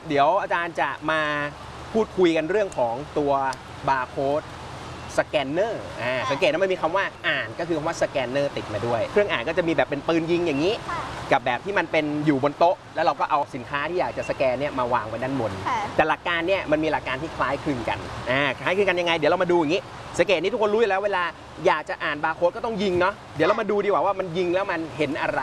เดี๋ยวอาจารย์จะมาพูดคุยกันเรื่องของตัวบาร์โค้ดสแกนเนอร์สังเกตว่ามันมีคำว่าอ่านก็คือคำว่าสแกนเนอร์ติดมาด้วยเครื่องอ่านก็จะมีแบบเป็นปืนยิงอย่างนี้กับแบบที่มันเป็นอยู่บนโต๊ะแล้วเราก็เอาสินค้าที่อยากจะสแกนเนี่ยมาวางไว้ด้านบนแต่หลักการเนี่ยมันมีหลักการที่คล้ายคลึงกันคล้ายคลึงกันยังไงเดี๋ยวเรามาดูอย่างนี้สังเกตนี้ทุกคนรู้อยู่แล้วเวลาอยากจะอ่านบาร์โค้ดก็ต้องยิงเนาะเดี๋ยวเรามาดูดีกว่าว่ามันยิงแล้วมันเห็นอะไร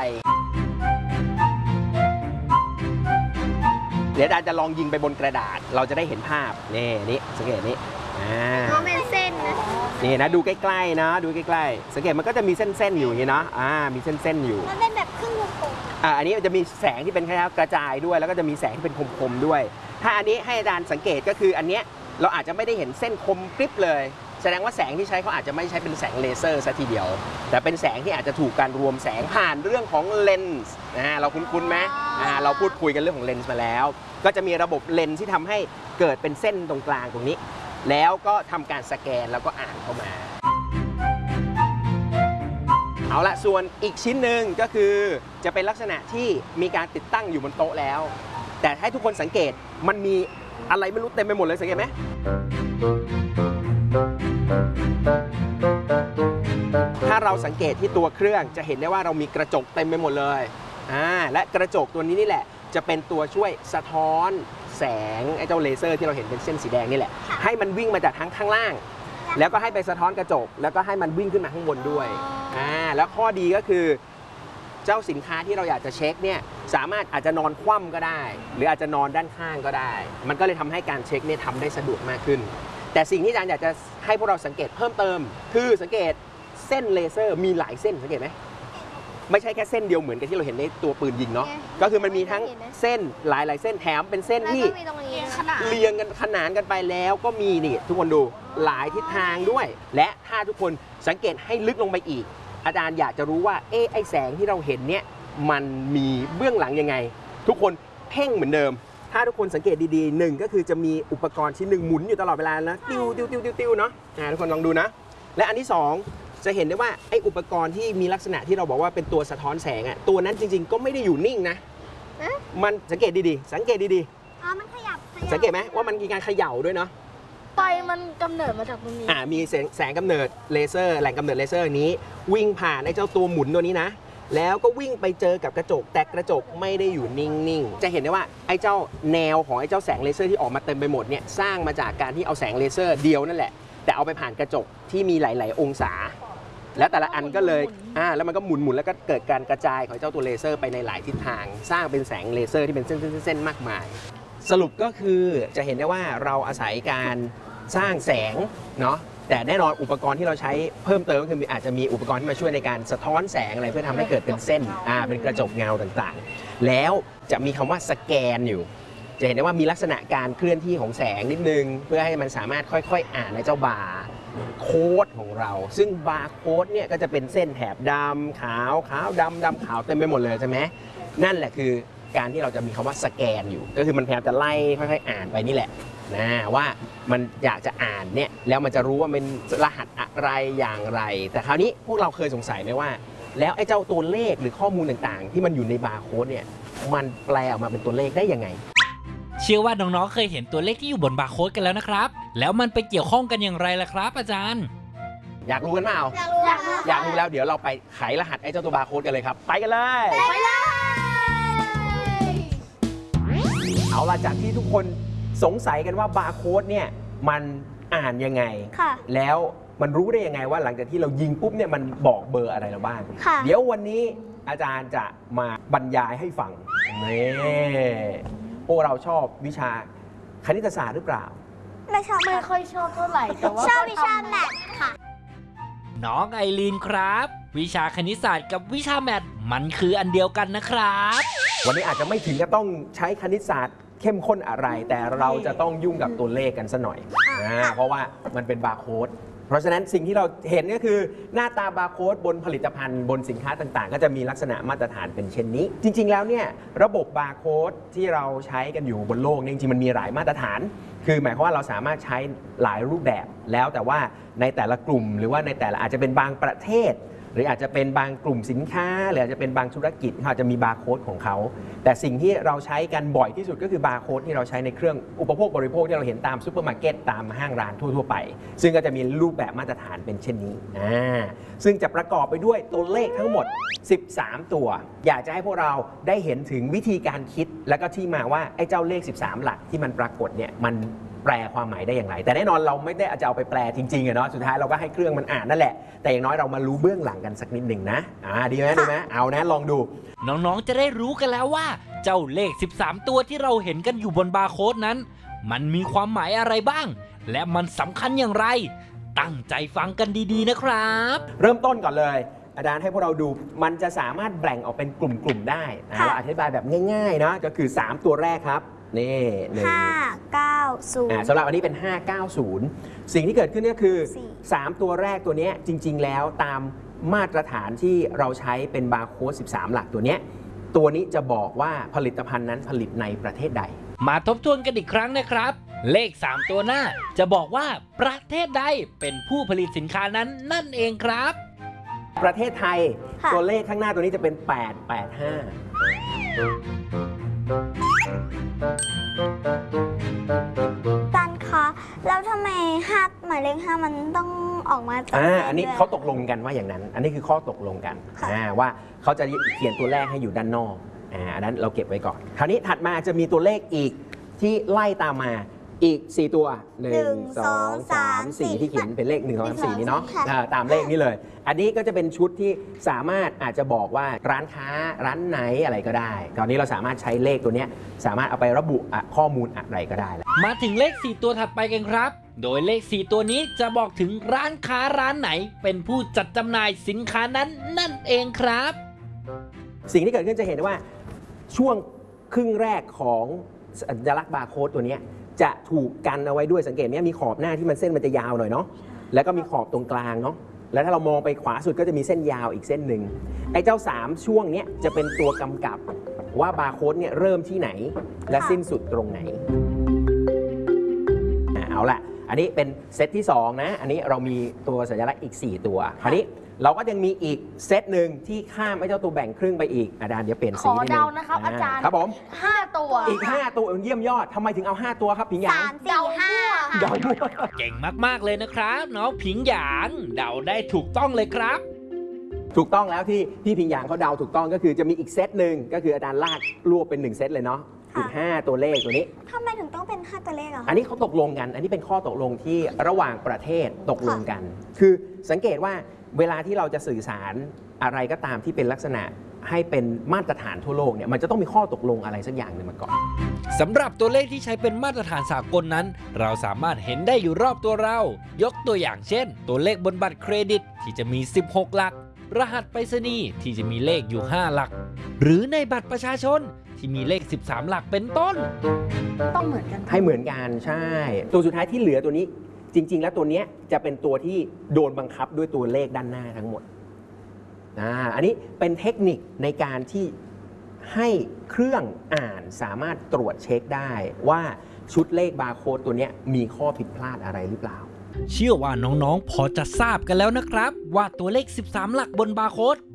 เดี๋ยวอาจารย์จะลองยิงไปบนกระดาษเราจะได้เห็นภาพนี่สังเกตนี้มันเป็นเส้นนะนี่นะดูใกล้ๆนะดูใกล้ๆสังเกตมันก็จะมีเส้นๆอยู่อย่างนี้เนาะมีเส้นๆอยู่มันเป็นแบบครึ่งวงกลมอันนี้จะมีแสงที่เป็นแค่กระจายด้วยแล้วก็จะมีแสงที่เป็นคมๆด้วยถ้าอันนี้ให้อาจารย์สังเกตก็คืออันเนี้ยเราอาจจะไม่ได้เห็นเส้นคมกริบเลยแสดงว่าแสงที่ใช้เขาอาจจะไม่ใช้เป็นแสงเลเซอร์ซะทีเดียวแต่เป็นแสงที่อาจจะถูกการรวมแสงผ่านเรื่องของเลนส์เราคุ้นๆไหมเราพูดคุยกันเรื่องของเลนส์มาแล้วก็จะมีระบบเลนส์ที่ทำให้เกิดเป็นเส้นตรงกลางตรงนี้แล้วก็ทำการสแกนแล้วก็อ่านเข้ามาเอาละส่วนอีกชิ้นหนึ่งก็คือจะเป็นลักษณะที่มีการติดตั้งอยู่บนโต๊ะแล้วแต่ให้ทุกคนสังเกตมันมีอะไรไม่รู้เต็มไปหมดเลยสังเกตไหมถ้าเราสังเกตที่ตัวเครื่องจะเห็นได้ว่าเรามีกระจกเต็มไปหมดเลยและกระจกตัวนี้นี่แหละจะเป็นตัวช่วยสะท้อนแสงไอ้เจ้าเลเซอร์ที่เราเห็นเป็นเส้นสีแดงนี่แหละให้มันวิ่งมาจากทั้งข้างล่างแล้วก็ให้ไปสะท้อนกระจกแล้วก็ให้มันวิ่งขึ้นมาข้างบนด้วยแล้วข้อดีก็คือเจ้าสินค้าที่เราอยากจะเช็คเนี่ยสามารถอาจจะนอนคว่ำก็ได้หรืออาจจะนอนด้านข้างก็ได้มันก็เลยทำให้การเช็คเนี่ยทำได้สะดวกมากขึ้นแต่สิ่งที่อาจารย์อยากจะให้พวกเราสังเกตเพิ่มเติมคือสังเกตเส้นเลเซอร์มีหลายเส้นสังเกตไหมไม่ใช่แค่เส้นเดียวเหมือนกับที่เราเห็นในตัวปืนยิงเนาะก็คือมันมีทั้งเส้นหลายเส้นแถมเป็นเส้นที่เรียงกันขนานกันไปแล้วก็มีนี่ทุกคนดูหลายทิศทางด้วยและถ้าทุกคนสังเกตให้ลึกลงไปอีกอาจารย์อยากจะรู้ว่าไอ้แสงที่เราเห็นเนี่ยมันมีเบื้องหลังยังไงทุกคนเพ่งเหมือนเดิมถ้าทุกคนสังเกตดีๆหนึ่งก็คือจะมีอุปกรณ์ชิ้นหนึ่งหมุนอยู่ตลอดเวลานะติ้วเนาะทุกคนลองดูนะและอันที่2จะเห็นได้ว่าไอ้อุปกรณ์ที่มีลักษณะที่เราบอกว่าเป็นตัวสะท้อนแสงตัวนั้นจริงๆก็ไม่ได้อยู่นิ่งนะมันสังเกตดีๆมันขยับสังเกตไหมว่ามันมีการเขย่าด้วยเนาะไฟมันกำเนิดมาจากตรงนี้มีแสงกำเนิดเลเซอร์แหล่งกำเนิดเลเซอร์นี้วิ่งผ่านไอ้เจ้าตัวหมุนตัวนี้นะแล้วก็วิ่งไปเจอกับกระจกแต่กระจกไม่ได้อยู่นิ่งๆจะเห็นได้ว่าไอ้เจ้าแนวของไอ้เจ้าแสงเลเซอร์ที่ออกมาเต็มไปหมดเนี่ยสร้างมาจากการที่เอาแสงเลเซอร์เดียวนั่นแหละแต่เอาไปผ่านกระจกที่มีหลายๆองศาแล้วแต่ละอันก็เลยแล้วมันก็หมุนแล้วก็เกิดการกระจายของเจ้าตัวเลเซอร์ไปในหลายทิศทางสร้างเป็นแสงเลเซอร์ที่เป็นเส้นมากมายสรุปก็คือจะเห็นได้ว่าเราอาศัยการสร้างแสงเนาะแต่แน่นอนอุปกรณ์ที่เราใช้เพิ่มเติมก็คืออาจจะมีอุปกรณ์ที่มาช่วยในการสะท้อนแสงอะไรเพื่อทำให้เกิดเป็นเส้นเป็นกระจกเงาต่างๆแล้วจะมีคำว่าสแกนอยู่จะเห็นได้ว่ามีลักษณะการเคลื่อนที่ของแสงนิดนึงเพื่อให้มันสามารถค่อยๆอ่านในเจ้าบาร์โค้ดของเราซึ่งบาร์โค้ดเนี่ยก็จะเป็นเส้นแถบดำขาวดำขาวเต็มไปหมดเลยใช่ไหมนั่นแหละคือการที่เราจะมีคำว่าสแกนอยู่ก็คือมันพยายามจะไล่ค่อยๆอ่านไปนี่แหละนะว่ามันอยากจะอ่านเนี่ยแล้วมันจะรู้ว่าเป็นรหัสอะไรอย่างไรแต่คราวนี้พวกเราเคยสงสัยไหมว่าแล้วไอ้เจ้าตัวเลขหรือข้อมูลต่างๆที่มันอยู่ในบาร์โค้ดเนี่ยมันแปลออกมาเป็นตัวเลขได้ยังไงเชื่อว่าน้องๆเคยเห็นตัวเลขที่อยู่บนบาร์โค้ดกันแล้วนะครับแล้วมันไปเกี่ยวข้องกันอย่างไรล่ะครับอาจารย์อยากรู้กันเปล่าอยากรู้แล้วเดี๋ยวเราไปไขรหัสไอ้เจ้าตัวบาร์โค้ดกันเลยครับไปกันเลยเอาล่ะจากที่ทุกคนสงสัยกันว่าบาร์โค้ดเนี่ยมันอ่านยังไงแล้วมันรู้ได้ยังไงว่าหลังจากที่เรายิงปุ๊บเนี่ยมันบอกเบอร์อะไรเราบ้างเดี๋ยววันนี้อาจารย์จะมาบรรยายให้ฟังนี่พวกเราชอบวิชาคณิตศาสตร์หรือเปล่าไม่ค่อยชอบเท่าไหร่แต่ว่าชอบวิชาแมทค่ะน้องไอรีนครับวิชาคณิตศาสตร์กับวิชาแมทมันคืออันเดียวกันนะครับวันนี้อาจจะไม่ถึงกับต้องใช้คณิตศาสตร์เข้มข้นอะไรแต่เราจะต้องยุ่งกับตัวเลขกันซะหน่อยเพราะว่ามันเป็นบาร์โค้ดเพราะฉะนั้นสิ่งที่เราเห็นก็คือหน้าตาบาร์โค้ดบนผลิตภัณฑ์บนสินค้าต่างๆก็จะมีลักษณะมาตรฐานเป็นเช่นนี้จริงๆแล้วเนี่ยระบบบาร์โค้ดที่เราใช้กันอยู่บนโลกจริงๆมันมีหลายมาตรฐานคือหมายความว่าเราสามารถใช้หลายรูปแบบแล้วแต่ว่าในแต่ละกลุ่มหรือว่าในแต่ละอาจจะเป็นบางประเทศหรืออาจจะเป็นบางกลุ่มสินค้าหรืออาจจะเป็นบางธุรกิจเขาอาจจะมีบาร์โค้ดของเขาแต่สิ่งที่เราใช้กันบ่อยที่สุดก็คือบาร์โค้ดที่เราใช้ในเครื่องอุปโภคบริโภคที่เราเห็นตามซูเปอร์มาร์เก็ตตามห้างร้านทั่วๆไปซึ่งก็จะมีรูปแบบมาตรฐานเป็นเช่นนี้ซึ่งจะประกอบไปด้วยตัวเลขทั้งหมด13ตัวอยากจะให้พวกเราได้เห็นถึงวิธีการคิดและก็ที่มาว่าไอ้เจ้าเลข13หลักที่มันปรากฏเนี่ยมันแปลความหมายได้อย่างไรแต่แน่นอนเราไม่ได้จะเอาไปแปลจริงๆอะเนาะสุดท้ายเราก็ให้เครื่องมันอ่านนั่นแหละแต่อย่างน้อยเรามารู้เบื้องหลังกันสักนิดหนึ่งนะดีไหมเอานะลองดูน้องๆจะได้รู้กันแล้วว่าเจ้าเลข13ตัวที่เราเห็นกันอยู่บนบาร์โค้ดนั้นมันมีความหมายอะไรบ้างและมันสำคัญอย่างไรตั้งใจฟังกันดีๆนะครับเริ่มต้นก่อนเลยอาจารย์ให้พวกเราดูมันจะสามารถแบ่งออกเป็นกลุ่มๆได้เราอธิบายแบบง่ายๆนะก็คือ3ตัวแรกครับนี่590สำหรับอันนี้เป็น590สิ่งที่เกิดขึ้นก็คือ3ตัวแรกตัวนี้จริงๆแล้วตามมาตรฐานที่เราใช้เป็นบาร์โค้ด13หลักตัวนี้จะบอกว่าผลิตภัณฑ์นั้นผลิตในประเทศใดมาทบทวนกันอีกครั้งนะครับเลข3ตัวหน้าจะบอกว่าประเทศใดเป็นผู้ผลิตสินค้านั้นนั่นเองครับประเทศไทยตัวเลขข้างหน้าตัวนี้จะเป็น885 ตันคะแล้วทำไมหมายเลข5มันต้องออกมาจากอันนี้เขาตกลงกันว่าอย่างนั้นอันนี้คือข้อตกลงกันว่าเขาจะเขียนตัวแรกให้อยู่ด้านนอกอันนั้นเราเก็บไว้ก่อนคราวนี้ถัดมาจะมีตัวเลขอีกที่ไล่ตามมาอีก4ตัว1 2 3 4ที่เขียนเป็นเลข1 2 3 4นี้เนาะตามเลขนี้เลยอันนี้ก็จะเป็นชุดที่สามารถอาจจะบอกว่าร้านค้าร้านไหนอะไรก็ได้ตอนนี้เราสามารถใช้เลขตัวนี้สามารถเอาไประบุข้อมูลอะไรก็ได้แล้วมาถึงเลข4ตัวถัดไปกันครับโดยเลข4ตัวนี้จะบอกถึงร้านค้าร้านไหนเป็นผู้จัดจำหน่ายสินค้านั้นนั่นเองครับสิ่งที่เกิดขึ้นจะเห็นว่าช่วงครึ่งแรกของสัญลักษณ์บาร์โค้ดตัวนี้จะถูกกันเอาไว้ด้วยสังเกตไหมมีขอบหน้าที่มันเส้นมันจะยาวหน่อยเนาะแล้วก็มีขอบตรงกลางเนาะแล้วถ้าเรามองไปขวาสุดก็จะมีเส้นยาวอีกเส้นหนึ่งไอ้เจ้า3ช่วงนี้จะเป็นตัวกำกับว่าบาร์โค้ดเนี่ยเริ่มที่ไหนและสิ้นสุดตรงไหนเอาล่ะอันนี้เป็นเซตที่2นะอันนี้เรามีตัวสัญลักษณ์อีก4ตัวคราวนี้เราก็ยังมีอีกเซตหนึ่งที่ข้ามไอ้เจ้าตัวแบ่งครึ่งไปอีกอาจารย์เดี๋ยวเปลี่ยนสีนิดนึงขอเดานะครับอาจารย์ครับผม 5ตัวอีก5ตัวเยี่ยมยอดทำไมถึงเอา5ตัวครับผิงหยาง 3 4 5 เดามั่วเก่งมากๆเลยนะครับน้องผิงหยางเดาได้ถูกต้องเลยครับถูกต้องแล้วที่พี่ผิงหยางเขาเดาถูกต้องก็คือจะมีอีกเซตหนึ่งก็คืออาจารย์ลากรวบเป็น1เซตเลยเนาะอีก5ตัวเลขตัวนี้ทำไมถึงต้องเป็น5ตัวเลขอ่ะอันนี้เขาตกลงกันอันนี้เป็นข้อตกลงที่ระหว่างประเทศตกลงกันคือสังเกตว่าเวลาที่เราจะสื่อสารอะไรก็ตามที่เป็นลักษณะให้เป็นมาตรฐานทั่วโลกเนี่ยมันจะต้องมีข้อตกลงอะไรสักอย่างหนึ่งมาก่อนสำหรับตัวเลขที่ใช้เป็นมาตรฐานสากลนั้นเราสามารถเห็นได้อยู่รอบตัวเรายกตัวอย่างเช่นตัวเลขบนบัตรเครดิตที่จะมี16หลักรหัสไปรษณีย์ที่จะมีเลขอยู่5หลักหรือในบัตรประชาชนที่มีเลข13หลักเป็นต้นต้องเหมือนกันให้เหมือนกันใช่ตัวสุดท้ายที่เหลือตัวนี้จริงๆแล้วตัวนี้จะเป็นตัวที่โดนบังคับด้วยตัวเลขด้านหน้าทั้งหมดอันนี้เป็นเทคนิคในการที่ให้เครื่องอ่านสามารถตรวจเช็คได้ว่าชุดเลขบาร์โค้ดตัวนี้มีข้อผิดพลาดอะไรหรือเปล่าเชื่อว่าน้องๆพอจะทราบกันแล้วนะครับว่าตัวเลข13หลักบนบาร์โค้ด